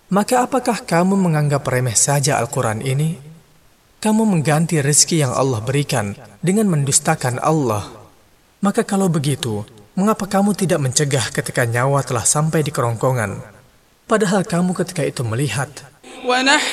Maka apakah kamu menganggap remeh saja Al-Quran ini? Kamu mengganti rezeki yang Allah berikan dengan mendustakan Allah. Maka kalau begitu, mengapa kamu tidak mencegah ketika nyawa telah sampai di kerongkongan? Padahal kamu ketika itu melihat